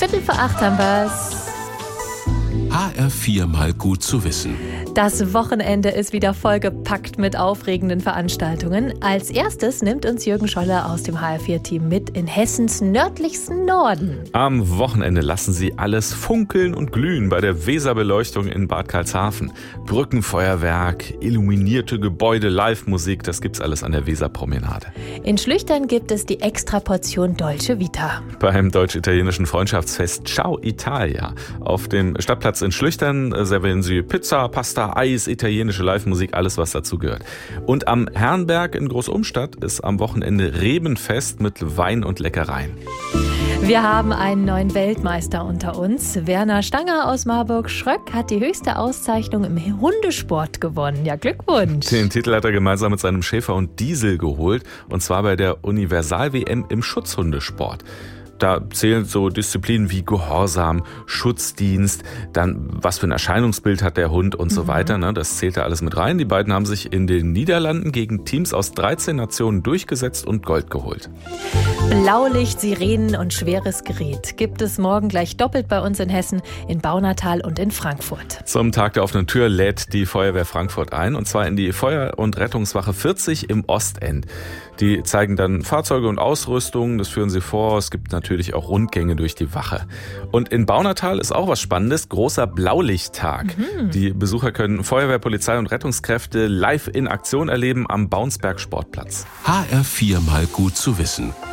7:15 haben wir's. HR4 mal gut zu wissen. Das Wochenende ist wieder vollgepackt mit aufregenden Veranstaltungen. Als erstes nimmt uns Jürgen Scholler aus dem HR4-Team mit in Hessens nördlichsten Norden. Am Wochenende lassen sie alles funkeln und glühen bei der Weserbeleuchtung in Bad Karlshafen. Brückenfeuerwerk, illuminierte Gebäude, Live-Musik, das gibt's alles an der Weserpromenade. In Schlüchtern gibt es die Extraportion Dolce Vita. Beim deutsch-italienischen Freundschaftsfest Ciao Italia auf dem Stadtplatz in Schlüchtern servieren sie Pizza, Pasta, Eis, italienische Live-Musik, alles was dazu gehört. Und am Herrenberg in Großumstadt ist am Wochenende Rebenfest mit Wein und Leckereien. Wir haben einen neuen Weltmeister unter uns. Werner Stanger aus Marburg-Schröck hat die höchste Auszeichnung im Hundesport gewonnen. Ja, Glückwunsch. Den Titel hat er gemeinsam mit seinem Schäfer und Diesel geholt. Und zwar bei der Universal-WM im Schutzhundesport. Da zählen so Disziplinen wie Gehorsam, Schutzdienst, dann was für ein Erscheinungsbild hat der Hund und so weiter. Das zählt da alles mit rein. Die beiden haben sich in den Niederlanden gegen Teams aus 13 Nationen durchgesetzt und Gold geholt. Blaulicht, Sirenen und schweres Gerät gibt es morgen gleich doppelt bei uns in Hessen, in Baunatal und in Frankfurt. Zum Tag der offenen Tür lädt die Feuerwehr Frankfurt ein, und zwar in die Feuer- und Rettungswache 40 im Ostend. Die zeigen dann Fahrzeuge und Ausrüstung, das führen sie vor. Es gibt natürlich auch Rundgänge durch die Wache. Und in Baunatal ist auch was Spannendes, großer Blaulichttag. Die Besucher können Feuerwehr, Polizei und Rettungskräfte live in Aktion erleben am Baunsberg Sportplatz. HR4 mal gut zu wissen.